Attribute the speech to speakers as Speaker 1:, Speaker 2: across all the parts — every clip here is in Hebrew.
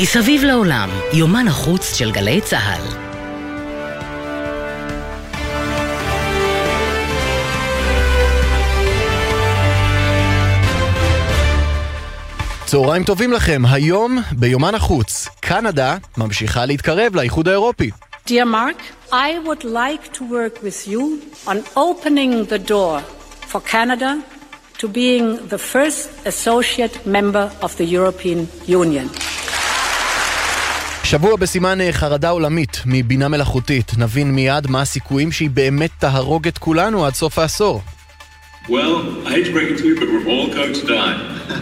Speaker 1: מסביב לעולם, יומן החוץ של גלי צהל.
Speaker 2: צהריים טובים לכם, היום ביומן החוץ, קנדה ממשיכה להתקרב לאיחוד האירופי.
Speaker 3: Dear Mark, I would like to work with you on opening the door for Canada to being the first associate member of the European Union.
Speaker 2: שבוע בסימן חרדה עולמית מבינה מלאכותית. נבין מיד מה הסיכויים שהיא באמת תהרוג את כולנו עד סוף העשור.
Speaker 4: Well, I hate to break it to you, but we're all going to die.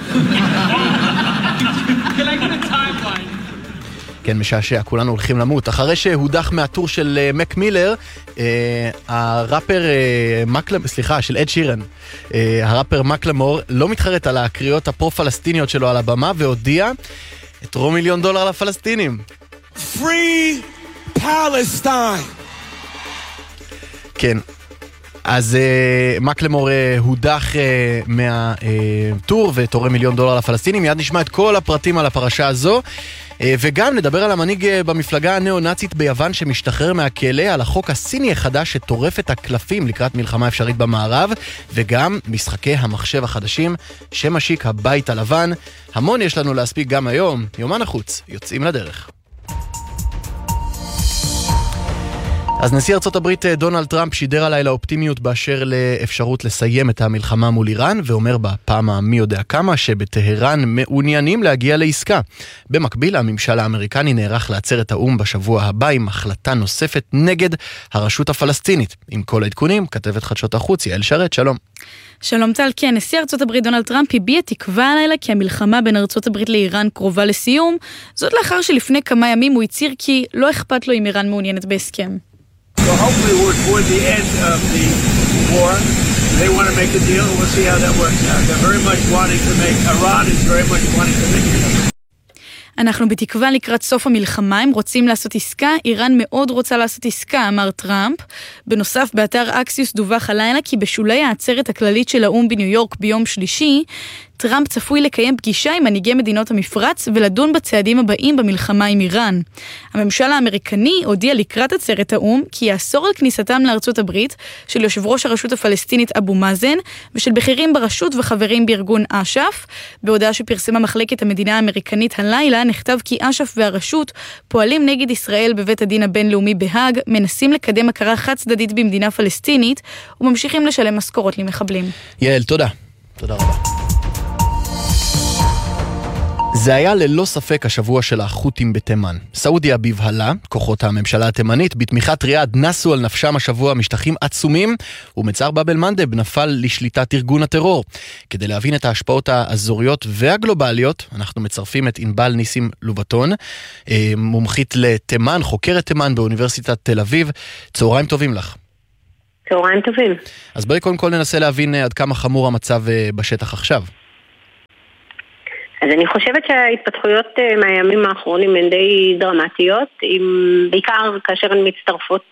Speaker 5: Can I get a timeline?
Speaker 2: כן, משעשע, כולנו הולכים למות. אחרי שהודח מהטור של מק מילר, הראפר של אד שירן, הראפר מקלמור לא מתחרט על הקריאות הפרו-פלסטיניות שלו על הבמה, והודיע את $1 מיליון לפלסטינים.
Speaker 6: Free Palestine.
Speaker 2: כן. אז מקלמור הודח מהטור ותורם $1 מיליון לפלסטינים. מיד נשמע את כל הפרטים על הפרשה הזו, וגם נדבר על המנהיג במפלגה הנאו-נאצית ביוון שמשתחרר מהכלא, על החוק הסיני החדש שטורף את הקלפים לקראת מלחמה אפשרית במערב, וגם משחקי המחשב החדשים שמשיק הבית הלבן. המון יש לנו להספיק גם היום. יומן החוץ, יוצאים לדרך. אז נשיא ארצות הברית דונלד טראמפ שידר הלילה אופטימיות באשר לאפשרות לסיים את המלחמה מול איראן, ואומר בפעם המי יודע כמה שבטהרן מעוניינים להגיע לעסקה. במקביל, הממשל האמריקני נערך לעצר את האום בשבוע הבא עם החלטה נוספת נגד הרשות הפלסטינית. עם כל העדכונים, כתבת חדשות החוץ יעל שרת, שלום.
Speaker 7: שלום טל, כן, נשיא ארצות הברית דונלד טראמפ הביע תקווה הלילה כי המלחמה בין ארצות הברית לאיראן קרובה לסיום, זאת לאחר שלפני כמה ימים הוא הצהיר כי לא אכפת לו אם איראן מעוניינת בהסכם.
Speaker 8: So hopefully we're toward the end of the war. They want to make a deal, and we'll see how that works out. They're very much wanting to make, Iran is very much wanting to make it.
Speaker 7: אנחנו בתקווה לקראת סוף המלחמה, הם רוצים לעשות עסקה, איראן מאוד רוצה לעשות עסקה, אמר טראמפ. בנוסף, באתר אקסיוס דווח הלילה כי בשולי העצרת הכללית של האום בניו יורק ביום שלישי, טראמפ צפוי לקיים פגישה עם מנהיגי מדינות המפרץ ולדון בצעדים הבאים במלחמה עם איראן. הממשל האמריקני הודיע לקראת עצרת האום כי יאסור על כניסתם לארצות הברית של יושב ראש הרשות הפלסטינית אבו מאזן ושל בכירים ברשות וחברים בארגון אש"ף. בהודעה שפרסמה מחלקת המדינה האמריקנית הלילה נכתב כי אש"ף והרשות פועלים נגד ישראל בבית הדין הבינלאומי בהאג, מנסים לקדם הכרה חד צדדית במדינה פלסטינית וממשיכים לשלם משכורות למחבלים.
Speaker 2: יעל, תודה. תודה רבה. זה היה ללא ספק השבוע של החות'ים בתימן. סעודיה בבהלה, כוחות הממשלה התימנית בתמיכת ריאד נסו על נפשם השבוע משטחים עצומים, ומצר באב אל-מנדב נפל לשליטת ארגון הטרור. כדי להבין את ההשפעות האזוריות והגלובליות, אנחנו מצרפים את ענבל ניסים לובטון, מומחית לתימן, חוקרת תימן באוניברסיטת תל אביב. צהריים טובים לך.
Speaker 9: צהריים טובים.
Speaker 2: אז בואי קודם כל ננסה להבין עד כמה חמור המצב בשטח עכשיו.
Speaker 9: אז אני חושבת שההתפתחויות מהימים האחרונים הן די דרמטיות, בעיקר כאשר הן מצטרפות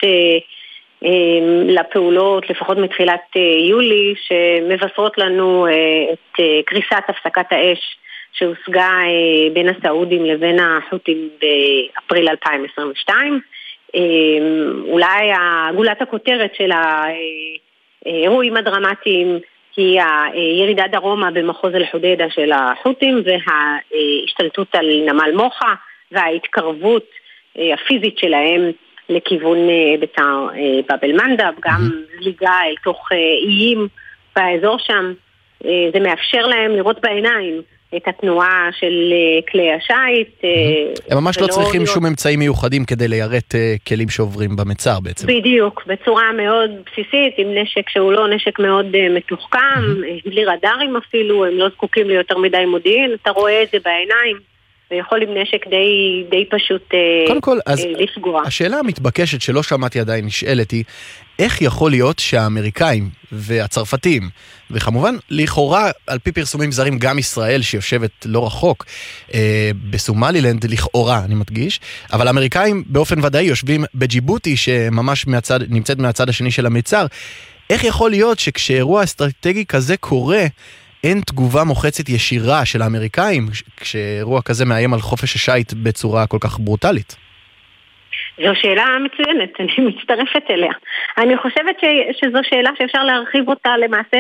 Speaker 9: לפעולות, לפחות מתחילת יולי, שמבשרות לנו את קריסת הפסקת האש שהושגה בין הסעודים לבין החות'ים באפריל 2022. אולי גולת הכותרת של האירועים הדרמטיים היא הירידה דרומה במחוז אל-חודיידה של החות'ים וההשתלטות על נמל מוחה וההתקרבות הפיזית שלהם לכיוון ביתר באב אל-מנדב, גם זליגה אל תוך איים באזור שם. זה מאפשר להם לראות בעיניים את התנועה של כלי השיט.
Speaker 2: הם ממש לא צריכים שום אמצעים מיוחדים כדי ליירט כלים שעוברים במצר בעצם.
Speaker 9: בדיוק, בצורה מאוד בסיסית, עם נשק שהוא לא נשק מאוד מתוחכם, בלי רדארים אפילו, הם לא זקוקים ליותר מדי מודיעין, אתה רואה את זה בעיניים, ויכול עם נשק די פשוט
Speaker 2: קודם כל,
Speaker 9: לפגוע.
Speaker 2: השאלה המתבקשת שלא שמעתי עדיין נשאלת היא, איך יכול להיות שהאמריקאים והצרפתים, וכמובן לכאורה על פי פרסומים זרים גם ישראל שיושבת לא רחוק בסומלילנד, לכאורה אני מדגיש, אבל האמריקאים באופן ודאי יושבים בג'יבוטי שממש נמצאת מהצד השני של המצר. איך יכול להיות שכשאירוע אסטרטגי כזה קורה, אין תגובה מוחצת ישירה של האמריקאים, כשאירוע כזה מאיים על חופש השייט בצורה כל כך ברוטלית?
Speaker 9: זו שאלה מצוינת, אני מצטרפת אליה. אני חושבת שזו שאלה שאפשר להרחיב אותה למעשה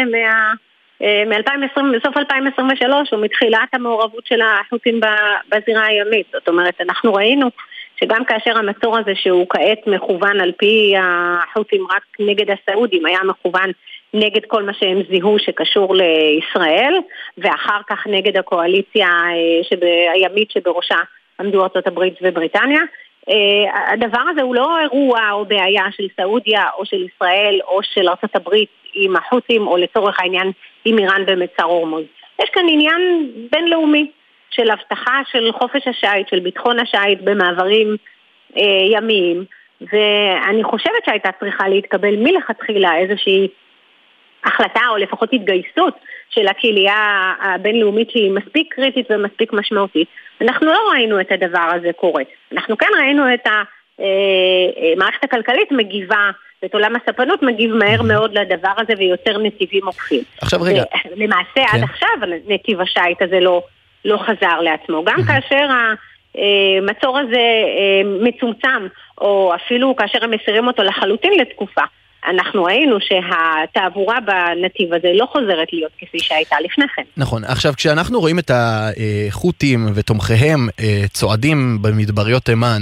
Speaker 9: מסוף 2023, או מתחילת המעורבות של החות'ים בזירה הימית. זאת אומרת, אנחנו ראינו שגם כאשר המצור הזה שהוא כעת מכוון על פי החות'ים רק נגד הסעודים, היה מכוון נגד כל מה שהם זיהו שקשור לישראל, ואחר כך נגד הקואליציה הימית שבראשה עמדו ארצות הברית ובריטניה. הדבר הזה הוא לא אירוע או בעיה של סעודיה או של ישראל או של ארצות הברית עם החות'ים או לצורך העניין עם איראן במצר הורמוז. יש כאן עניין בינלאומי של הבטחה של חופש השייט, של ביטחון השייט במעברים ימיים, ואני חושבת שהייתה צריכה להתקבל מלכתחילה איזושהי החלטה או לפחות התגייסות של הקהילייה הבינלאומית שהיא מספיק קריטית ומספיק משמעותית. אנחנו לא ראינו את הדבר הזה קורה. אנחנו כן ראינו את המערכת הכלכלית מגיבה, ואת עולם הספנות מגיב מהר מאוד לדבר הזה ויותר נתיבים עוקפים.
Speaker 2: עכשיו רגע.
Speaker 9: למעשה עד עכשיו נתיב השייט הזה לא חזר לעצמו. גם כאשר המצור הזה מצומצם, או אפילו כאשר הם מסירים אותו לחלוטין לתקופה, אנחנו ראינו שהתעבורה בנתיב הזה לא חוזרת להיות כפי שהייתה לפני כן.
Speaker 2: נכון. עכשיו, כשאנחנו רואים את החות'ים ותומכיהם צועדים במדבריות תימן,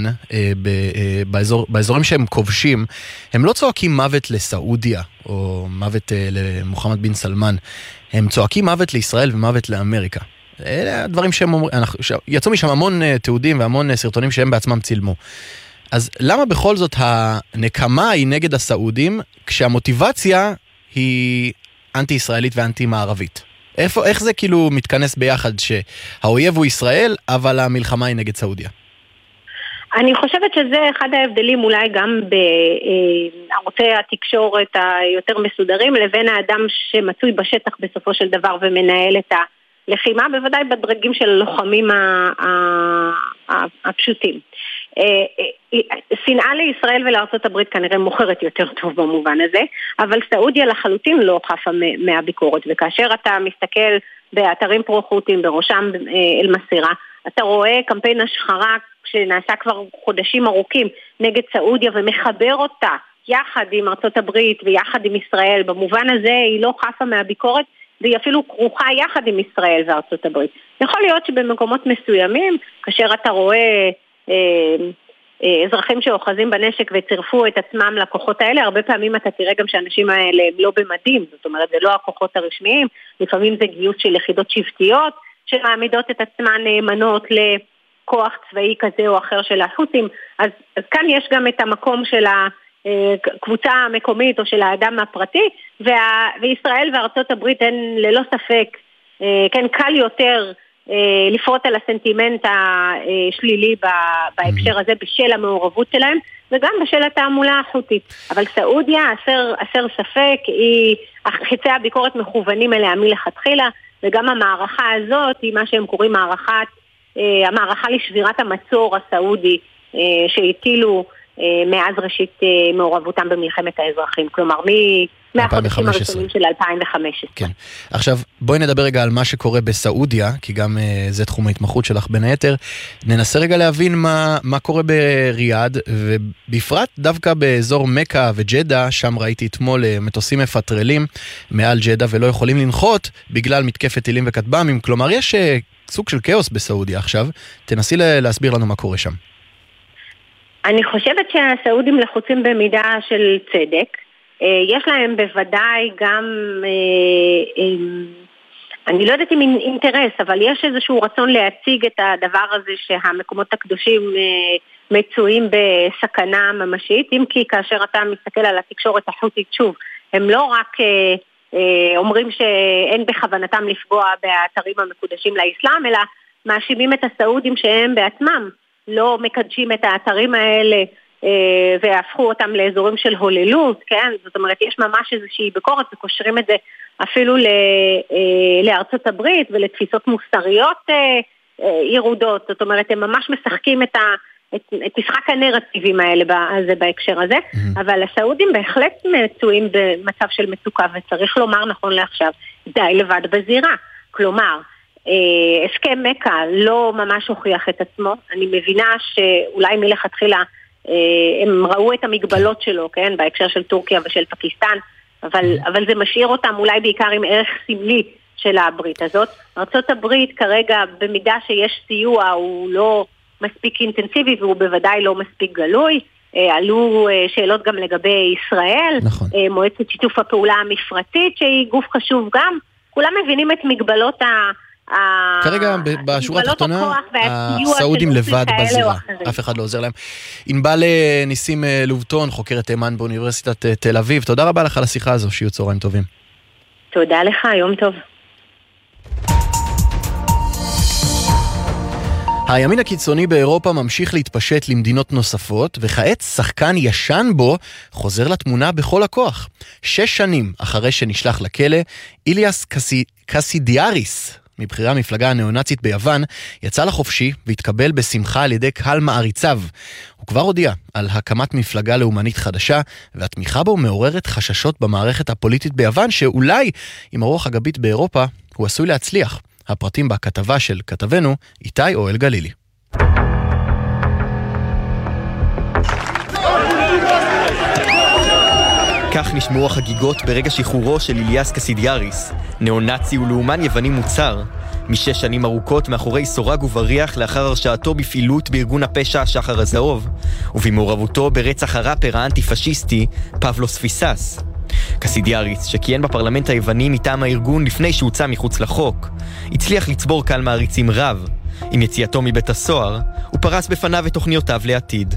Speaker 2: באזורים שהם כובשים, הם לא צועקים מוות לסעודיה, או מוות למוחמד בן סלמן. הם צועקים מוות לישראל ומוות לאמריקה. אלה הדברים שהם אומרים, יצאו משם המון תיעודים והמון סרטונים שהם בעצמם צילמו. אז למה בכל זאת הנקמה היא נגד הסעודים, כשהמוטיבציה היא אנטי-ישראלית ואנטי-מערבית? איך זה כאילו מתכנס ביחד שהאויב הוא ישראל, אבל המלחמה היא נגד סעודיה?
Speaker 9: אני חושבת שזה אחד ההבדלים אולי גם בערוצי התקשורת היותר מסודרים, לבין האדם שמצוי בשטח בסופו של דבר ומנהל את הלחימה, בוודאי בדרגים של הלוחמים הפשוטים. שנאה לישראל ולארצות הברית כנראה מוכרת יותר טוב במובן הזה, אבל סעודיה לחלוטין לא חפה מהביקורת, וכאשר אתה מסתכל באתרים פרו-חות'ים בראשם אל-מסירה, אתה רואה קמפיין השחרה שנעשה כבר חודשים ארוכים נגד סעודיה ומחבר אותה יחד עם ארצות הברית ויחד עם ישראל. במובן הזה היא לא חפה מהביקורת, והיא אפילו כרוכה יחד עם ישראל וארצות הברית. יכול להיות שבמקומות מסוימים, כאשר אתה רואה אזרחים שאוחזים בנשק וצירפו את עצמם לכוחות האלה, הרבה פעמים אתה תראה גם שהאנשים האלה הם לא במדים, זאת אומרת זה לא הכוחות הרשמיים, לפעמים זה גיוס של יחידות שבטיות שמעמידות את עצמן נאמנות לכוח צבאי כזה או אחר של החות'ים. אז כאן יש גם את המקום של הקבוצה המקומית או של האדם הפרטי, וישראל וארצות הברית הן ללא ספק, כן, קל יותר לפרוט על הסנטימנט השלילי בהקשר הזה בשל המעורבות שלהם וגם בשל התעמולה החות'ית. אבל סעודיה, אסר ספק, חצי הביקורת מכוונים אליה מלכתחילה, וגם המערכה הזאת היא מה שהם קוראים המערכה לשבירת המצור הסעודי שהטילו מאז ראשית מעורבותם במלחמת האזרחים, כלומר מהחודשים הראשונים של 2015.
Speaker 2: כן. עכשיו, בואי נדבר רגע על מה שקורה בסעודיה, כי גם זה תחום ההתמחות שלך בין היתר. ננסה רגע להבין מה קורה בריאד, ובפרט דווקא באזור מקה וג'דה, שם ראיתי אתמול מטוסים מפטרלים מעל ג'דה ולא יכולים לנחות בגלל מתקפת טילים וכטב"מים, כלומר יש סוג של כאוס בסעודיה עכשיו. תנסי להסביר לנו מה קורה שם.
Speaker 9: אני חושבת שהסעודים לחוצים במידה של צדק. יש להם בוודאי גם, אני לא יודעת אם אינטרס, אבל יש איזשהו רצון להציג את הדבר הזה שהמקומות הקדושים מצויים בסכנה ממשית, אם כי כאשר אתה מסתכל על התקשורת החות'ית, שוב, הם לא רק אומרים שאין בכוונתם לפגוע באתרים המקודשים לאסלאם, אלא מאשימים את הסעודים שהם בעצמם לא מקדשים את האתרים האלה והפכו אותם לאזורים של הוללות, כן? זאת אומרת, יש ממש איזושהי ביקורת וקושרים את זה אפילו לארצות הברית ולתפיסות מוסריות ירודות. זאת אומרת, הם ממש משחקים את משחק הנרטיבים האלה בהקשר הזה, אבל הסעודים בהחלט מצויים במצב של מצוקה, וצריך לומר נכון לעכשיו, די לבד בזירה. כלומר, הסכם מקה לא ממש הוכיח את עצמו. אני מבינה שאולי מלכתחילה הם ראו את המגבלות שלו, כן, בהקשר של טורקיה ושל פקיסטן, אבל זה משאיר אותם אולי בעיקר עם ערך סמלי של הברית הזאת. ארצות הברית כרגע במידה שיש סיוע הוא לא מספיק אינטנסיבי והוא בוודאי לא מספיק גלוי. עלו שאלות גם לגבי ישראל, נכון. מועצת שיתוף הפעולה המפרטית שהיא גוף חשוב גם. כולם מבינים את מגבלות
Speaker 2: כרגע בשורה התחתונה הסעודים לבד בזירה, אף אחד לא עוזר להם. ענבל ניסים לובטון, חוקרת תימן באוניברסיטת תל אביב, תודה רבה לך על השיחה הזו, שיהיו צהריים טובים.
Speaker 9: תודה לך, יום טוב.
Speaker 2: הימין הקיצוני באירופה ממשיך להתפשט למדינות נוספות, וכעת שחקן ישן בו חוזר לתמונה בכל הכוח. 6 שנים אחרי שנשלח לכלא, איליאס קסידיאריס, מבחירי המפלגה הנאו-נאצית ביוון, יצא לחופשי והתקבל בשמחה על ידי קהל מעריציו. הוא כבר הודיע על הקמת מפלגה לאומנית חדשה, והתמיכה בו מעוררת חששות במערכת הפוליטית ביוון, שאולי עם הרוח הגבית באירופה הוא עשוי להצליח. הפרטים בכתבה של כתבנו איתי אוהל גלילי.
Speaker 10: כך נשמעו החגיגות ברגע שחרורו של איליאס קסידיאריס, נאו-נאצי ולאומן יווני מוצר, מ6 שנים ארוכות מאחורי סורג ובריח לאחר הרשעתו בפעילות בארגון הפשע שחר הזהוב, ובמעורבותו ברצח הראפר האנטי-פשיסטי פבלוס פיסס. קסידיאריס, שכיהן בפרלמנט היווני מטעם הארגון לפני שהוצא מחוץ לחוק, הצליח לצבור קהל מעריצים רב. עם יציאתו מבית הסוהר, הוא פרס בפניו את תוכניותיו לעתיד.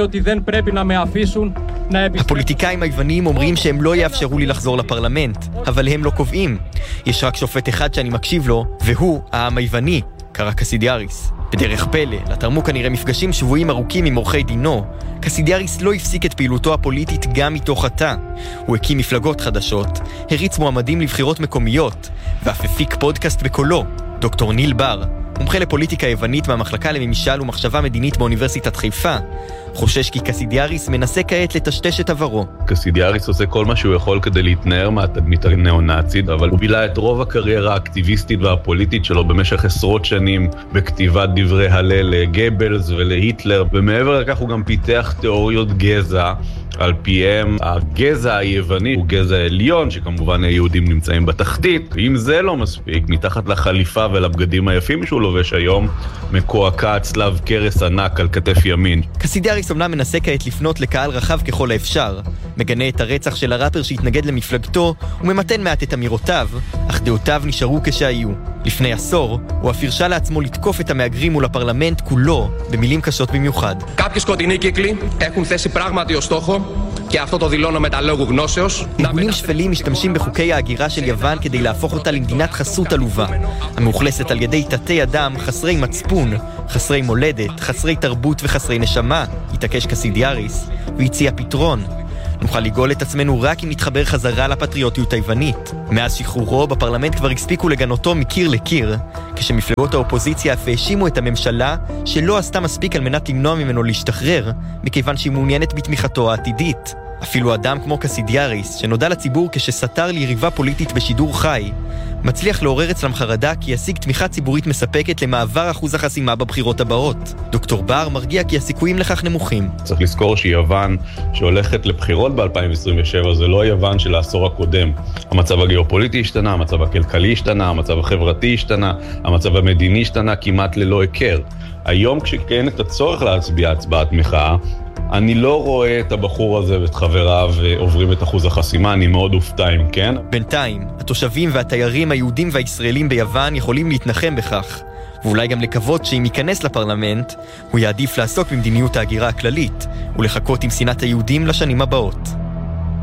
Speaker 10: הפוליטיקאים היוונים אומרים שהם לא יאפשרו לי לחזור לפרלמנט, אבל הם לא קובעים. יש רק שופט אחד שאני מקשיב לו, והוא העם היווני, קרא קסידיאריס. בדרך פלא, לתרמו כנראה מפגשים שבועים ארוכים עם עורכי דינו. קסידיאריס לא הפסיק את פעילותו הפוליטית גם מתוך עתה. הוא הקים מפלגות חדשות, הריץ מועמדים לבחירות מקומיות, ואף הפיק פודקאסט בקולו. דוקטור ניל בר, מומחה לפוליטיקה יוונית מהמחלקה לממשל ומחשבה מדינית באוניברסיטת חיפה, חושש כי קסידיאריס מנסה כעת לטשטש את עברו.
Speaker 11: קסידיאריס עושה כל מה שהוא יכול כדי להתנער מהתדמית הנאו-נאצית, אבל הוא בילה את רוב הקריירה האקטיביסטית והפוליטית שלו במשך עשרות שנים בכתיבת דברי הלל לגבלס ולהיטלר, ומעבר לכך הוא גם פיתח תיאוריות גזע. על פיהם הגזע היווני הוא גזע עליון, שכמובן היהודים נמצאים בתחתית. אם זה לא מספיק, מתחת לחליפה ולבגדים היפים שהוא לובש היום, מקועקע צלב קרס ענק על כתף ימין.
Speaker 10: קסידיאריס אומנם מנסה כעת לפנות לקהל רחב ככל האפשר, מגנה את הרצח של הראפר שהתנגד למפלגתו וממתן מעט את אמירותיו, אך דעותיו נשארו כשהיו. לפני עשור, הוא אף הרשה לעצמו לתקוף את המהגרים מול הפרלמנט כולו במילים קשות במיוחד.
Speaker 12: Κάποιοι σκοτεινοί κύκλοι έχουν θέσει πράγματι ως στόχο και αυτό το δηλώνω με τα λόγου γνώσεως.
Speaker 10: ארגונים שפלים משתמשים בחוקי ההגירה של יוון כדי להפוך אותה למדינת חסות עלובה, המאוכלסת על ידי תתי אדם חסרי מצפון, חסרי מולדת, חסרי תרבות וחסרי נשמה. התעקש קסידיאריס והציע פתרון. נוכל לגאול את עצמנו רק אם נתחבר חזרה לפטריוטיות היוונית. מאז שחרורו בפרלמנט כבר הספיקו לגנותו מקיר לקיר, כשמפלגות האופוזיציה אף האשימו את הממשלה שלא עשתה מספיק על מנת למנוע ממנו להשתחרר, מכיוון שהיא מעוניינת בתמיכתו העתידית. אפילו אדם כמו קסידיאריס, שנודע לציבור כשסתר ליריבה פוליטית בשידור חי, מצליח לעורר אצלם חרדה כי ישיג תמיכה ציבורית מספקת למעבר אחוז החסימה בבחירות הבאות. דוקטור בר מרגיע כי הסיכויים לכך נמוכים.
Speaker 11: צריך לזכור שיוון שהולכת לבחירות ב-2027 זה לא יוון של העשור הקודם. המצב הגיאופוליטי השתנה, המצב הכלכלי השתנה, המצב החברתי השתנה, המצב המדיני השתנה כמעט ללא הכר. היום כשכן את הצורך להצביע הצבעת מחאה, אני לא רואה את הבחור הזה ואת חבריו עוברים את אחוז החסימה, אני מאוד אופתע אם כן.
Speaker 10: בינתיים, התושבים והתיירים היהודים והישראלים ביוון יכולים להתנחם בכך, ואולי גם לקוות שאם ייכנס לפרלמנט, הוא יעדיף לעסוק במדיניות ההגירה הכללית, ולחכות עם שנאת היהודים לשנים הבאות.